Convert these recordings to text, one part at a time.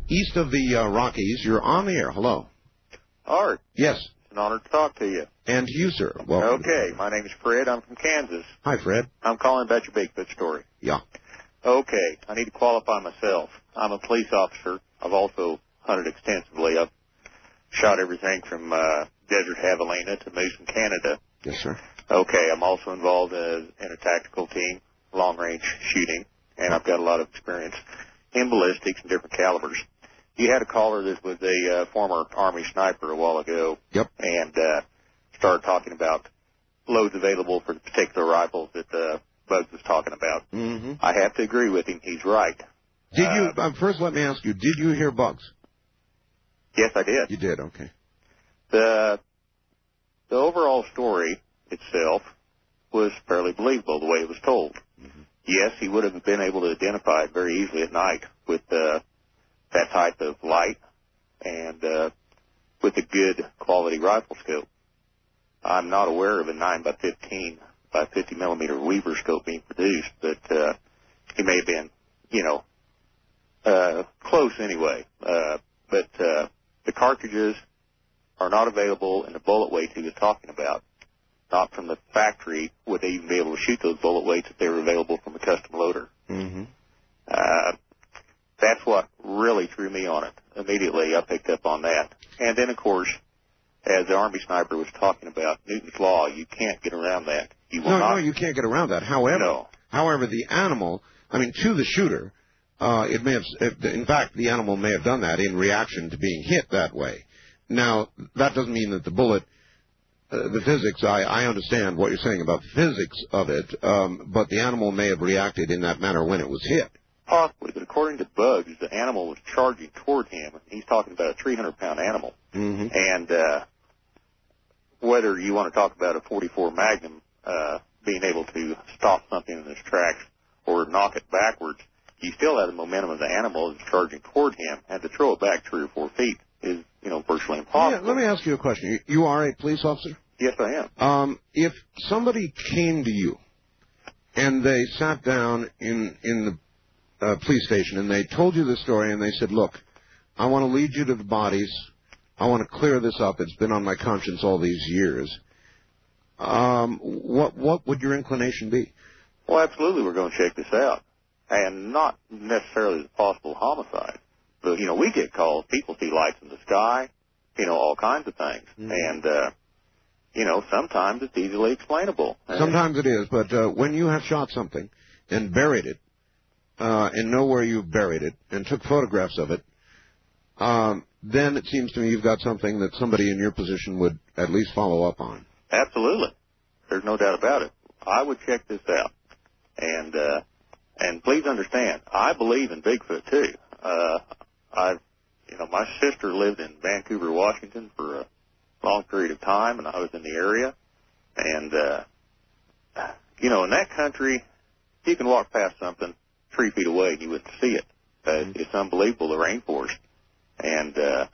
east of the Rockies. You're on the air. Hello. Art. Yes. It's an honor to talk to you. And to you, sir. Welcome. Okay, my name is Fred. I'm from Kansas. Hi, Fred. I'm calling about your Bigfoot story. Yeah. Okay, I need to qualify myself. I'm a police officer. I've also hunted extensively. I've shot everything from desert javelina to moose in Canada. Yes, sir. Okay, I'm also involved in a tactical team, long-range shooting, and I've got a lot of experience in ballistics and different calibers. You had a caller that was a former Army sniper a while ago. Yep. And started talking about loads available for the particular rifles that Bugs was talking about. Mm-hmm. I have to agree with him. He's right. Did you, first let me ask you, did you hear Bugs? Yes, I did. You did, okay. The overall story itself was fairly believable the way it was told. Mm-hmm. Yes, he would have been able to identify it very easily at night with that type of light and with a good quality rifle scope. I'm not aware of a 9x15 by 50 millimeter Weaver scope being produced, but he may have been, close anyway. But the cartridges are not available in the bullet weight he was talking about. Not from the factory would they even be able to shoot those bullet weights if they were available from a custom loader. Mm-hmm. That's what really threw me on it. Immediately I picked up on that. And then, of course, as the Army sniper was talking about Newton's Law, you can't get around that. You will not. No, you can't get around that. However, the animal, to the shooter, it may have, in fact, the animal may have done that in reaction to being hit that way. Now, that doesn't mean that the bullet, the physics, I understand what you're saying about the physics of it, but the animal may have reacted in that manner when it was hit. Possibly, but according to Bugs, the animal was charging toward him. He's talking about a 300-pound animal. Mm-hmm. And whether you want to talk about a .44 Magnum being able to stop something in its tracks or knock it backwards, you still have the momentum of the animal that's charging toward him, and to throw it back 3 or 4 feet is, virtually impossible. Yeah, let me ask you a question. You are a police officer? Yes, I am. If somebody came to you and they sat down in the police station and they told you the story and they said, look, I want to lead you to the bodies. I want to clear this up. It's been on my conscience all these years. What would your inclination be? Well, absolutely, we're going to check this out. And not necessarily the possible homicide. But, we get calls. People see lights in the sky, all kinds of things. Mm-hmm. And, sometimes it's easily explainable. Sometimes it is, but when you have shot something and buried it, and know where you buried it, and took photographs of it, then it seems to me you've got something that somebody in your position would at least follow up on. Absolutely. There's no doubt about it. I would check this out. And please understand, I believe in Bigfoot, too. My sister lived in Vancouver, Washington for a long period of time, and I was in the area. And, in that country, you can walk past something 3 feet away and you wouldn't see it. It's unbelievable, the rainforest. And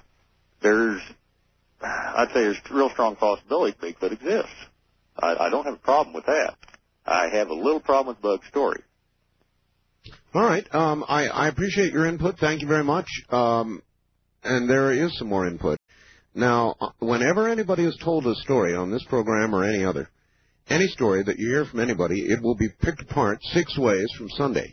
I'd say there's a real strong possibility Bigfoot exists. I don't have a problem with that. I have a little problem with Bug's story. All right. I appreciate your input. Thank you very much. And there is some more input. Now, whenever anybody has told a story on this program or any story that you hear from anybody, it will be picked apart 6 ways from Sunday.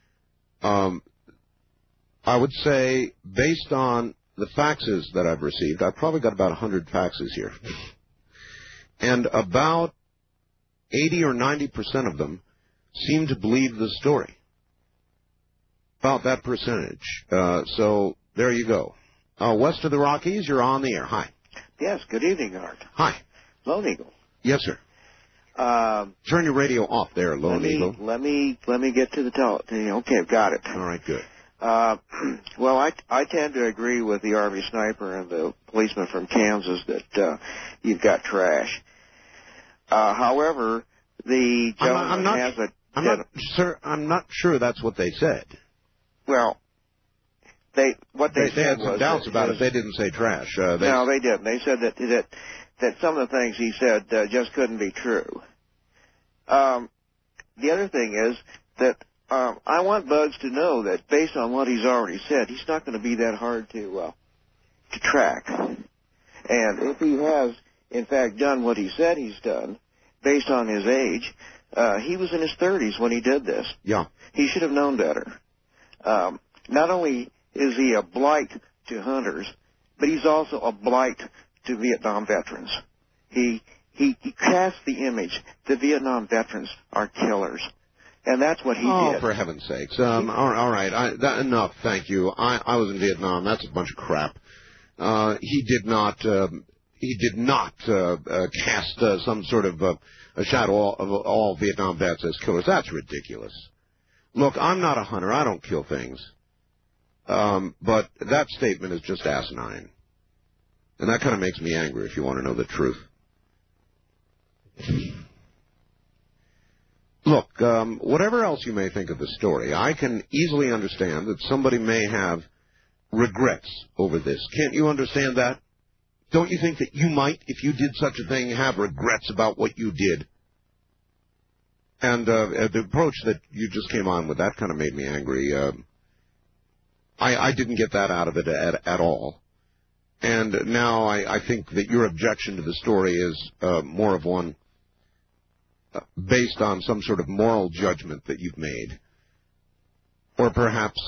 I would say, based on the faxes that I've received, I've probably got about 100 faxes here. And about 80 or 90% of them seem to believe the story. About that percentage. So there you go. West of the Rockies, you're on the air. Hi. Yes, good evening, Art. Hi. Lone Eagle. Yes, sir. Turn your radio off there, Lone Eagle. Let me get to the okay, I've got it. All right, good. Well, I tend to agree with the Army sniper and the policeman from Kansas that you've got trash. However, the gentleman I'm not sure that's what they said. Well, they had some doubts about it. They didn't say trash. No, they didn't. They said that some of the things he said just couldn't be true. The other thing is that I want Bugs to know that based on what he's already said, he's not going to be that hard to track. And if he has, in fact, done what he said he's done, based on his age, he was in his 30s when he did this. Yeah. He should have known better. Not only is he a blight to hunters, but he's also a blight to Vietnam veterans. He cast the image that Vietnam veterans are killers. And that's what he did. Oh, for heaven's sakes. All right. Enough, thank you. I was in Vietnam. That's a bunch of crap. He did not cast some sort of a shadow of all Vietnam vets as killers. That's ridiculous. Look, I'm not a hunter. I don't kill things. But that statement is just asinine. And that kind of makes me angry, if you want to know the truth. Look, whatever else you may think of the story, I can easily understand that somebody may have regrets over this. Can't you understand that? Don't you think that you might, if you did such a thing, have regrets about what you did? And the approach that you just came on with, that kind of made me angry. I didn't get that out of it at all. And now I think that your objection to the story is more of one based on some sort of moral judgment that you've made. Or perhaps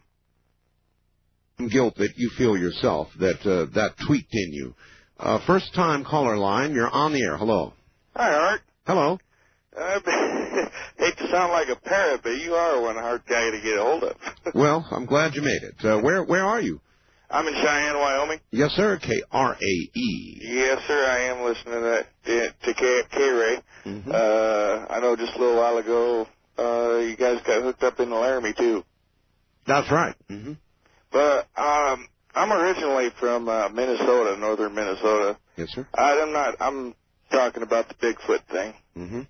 guilt that you feel yourself, that tweaked in you. First time caller line, you're on the air. Hello. Hi, Art. Hello. I hate to sound like a parrot, but you are one hard guy to get a hold of. Well, I'm glad you made it. Where are you? I'm in Cheyenne, Wyoming. Yes, sir. K-R-A-E. Yes, sir. I am listening to K-Ray. Mm-hmm. I know just a little while ago you guys got hooked up in Laramie, too. That's right. Mm-hmm. But I'm originally from Minnesota, northern Minnesota. Yes, sir. I'm talking about the Bigfoot thing. Mm-hmm.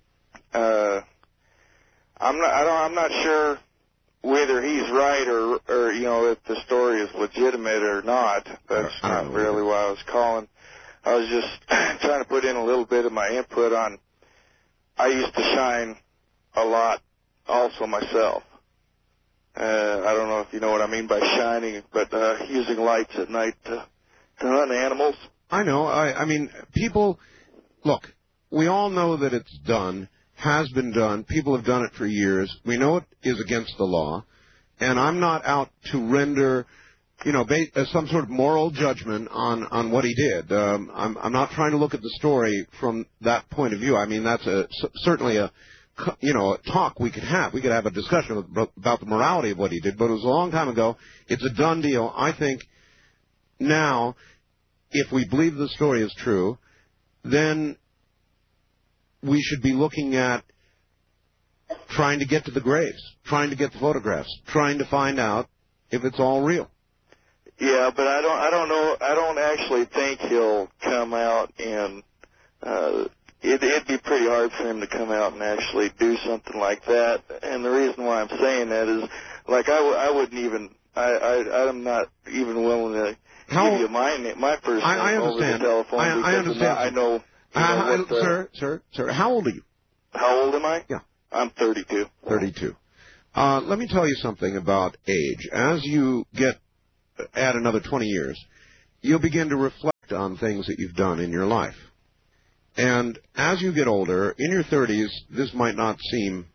I'm not sure whether he's right or you know, if the story is legitimate or not. That's not really why I was calling. I was just trying to put in a little bit of my input on. I used to shine a lot also myself. I don't know if you know what I mean by shining, but using lights at night to hunt animals. I know. I mean, people, look, we all know that it's done, has been done. People have done it for years. We know it is against the law. And I'm not out to render, you know, some sort of moral judgment on what he did. I'm not trying to look at the story from that point of view. I mean, that's certainly a talk we could have. We could have a discussion about the morality of what he did, but it was a long time ago. It's a done deal. I think now, if we believe the story is true, then we should be looking at trying to get to the graves, trying to get the photographs, trying to find out if it's all real. Yeah, but I don't know. I don't actually think he'll come out and it'd be pretty hard for him to come out and actually do something like that. And the reason why I'm saying that is, like, I'm not even willing to give you my personal over the telephone. I understand. I know. Sir, how old are you? How old am I? Yeah. I'm 32. 32. Let me tell you something about age. As you add another 20 years, you'll begin to reflect on things that you've done in your life. And as you get older, in your 30s, this might not seem,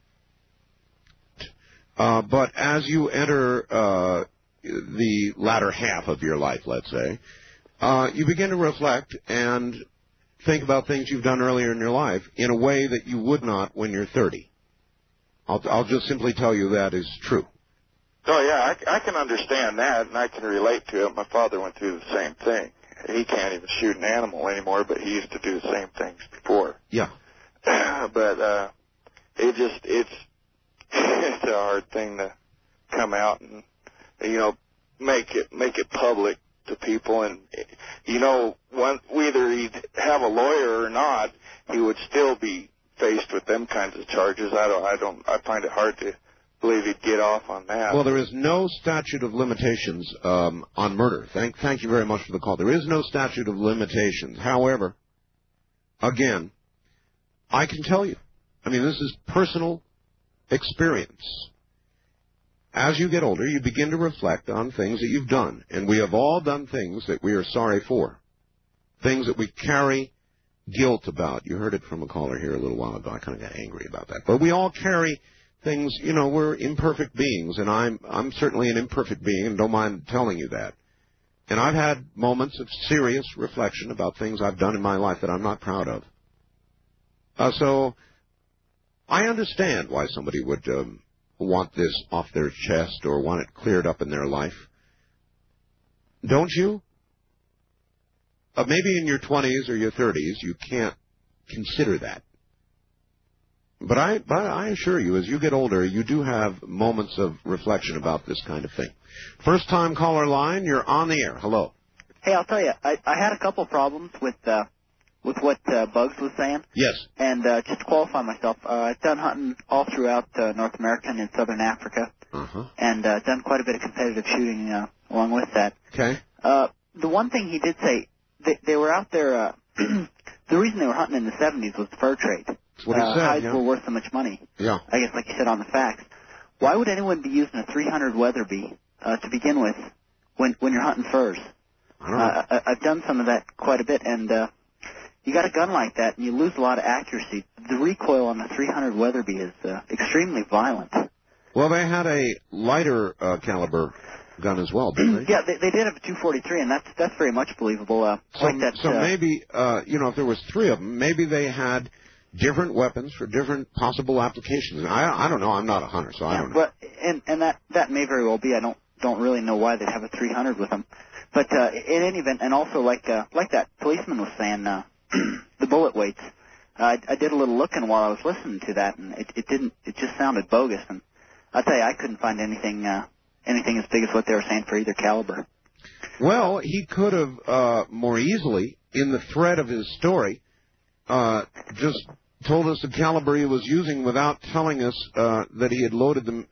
but as you enter the latter half of your life, let's say, you begin to reflect and think about things you've done earlier in your life in a way that you would not when you're 30. I'll just simply tell you that is true. Oh, yeah, I can understand that, and I can relate to it. My father went through the same thing. He can't even shoot an animal anymore, but he used to do the same things before. Yeah. But it's a hard thing to come out and, you know, make it public to people. And, you know, whether he'd have a lawyer or not, he would still be faced with them kinds of charges. I find it hard to believe he'd get off on that. Well, there is no statute of limitations on murder. Thank you very much for the call. There is no statute of limitations. However, again, I can tell you, I mean, this is personal experience. as you get older, you begin to reflect on things that you've done. And we have all done things that we are sorry for, things that we carry guilt about. You heard it from a caller here a little while ago. I kind of got angry about that. But we all carry things, you know, we're imperfect beings, and I'm certainly an imperfect being, and don't mind telling you that. And I've had moments of serious reflection about things I've done in my life that I'm not proud of. So I understand why somebody would want this off their chest or want it cleared up in their life. Don't you? Maybe in your 20s or your 30s you can't consider that. But I assure you, as you get older, you do have moments of reflection about this kind of thing. First-time caller line, you're on the air. Hello. Hey, I'll tell you, I had a couple problems with what Bugs was saying. Yes. And just to qualify myself, I've done hunting all throughout North America and in Southern Africa. Uh-huh. And done quite a bit of competitive shooting along with that. Okay. The one thing he did say, they were out there, the reason they were hunting in the 70s was the fur trade. That's what he said, hides yeah. were worth so much money. Yeah. I guess like you said on the facts. Why would anyone be using a 300 Weatherby to begin with when you're hunting furs? I don't know. I've done some of that quite a bit, and you got a gun like that, and you lose a lot of accuracy. The recoil on the 300 Weatherby is extremely violent. Well, they had a lighter caliber gun as well, didn't they? Yeah, they did have a 243, and that's very much believable. So maybe, if there was three of them, maybe they had different weapons for different possible applications. I don't know. I'm not a hunter, so I don't know. But and that may very well be. I don't really know why they'd have a 300 with them. But in any event, and also like that policeman was saying, the bullet weights. I did a little looking while I was listening to that, and it just sounded bogus. And I'll tell you, I couldn't find anything as big as what they were saying for either caliber. Well, he could have more easily, in the thread of his story, just told us the caliber he was using without telling us that he had loaded them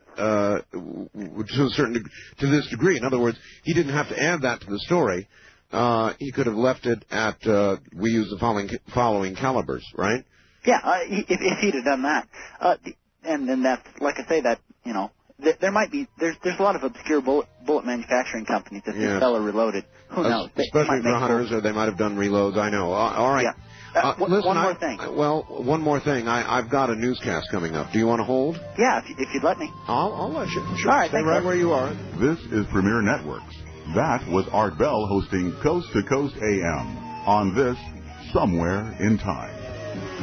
to this degree. In other words, he didn't have to add that to the story. He could have left it at we use the following calibers, right? Yeah, if he'd have done that, and then that's like I say that there might be there's a lot of obscure bullet manufacturing companies that this fellow reloaded. Who knows? Especially for hunters, or they might have done reloads. I know. All right. Yeah. Listen, one more thing. One more thing. I've got a newscast coming up. Do you want to hold? Yeah, if you'd let me. I'll let you. Sure. All right, stay right where you are. This is Premier Networks. That was Art Bell hosting Coast to Coast AM on this Somewhere in Time.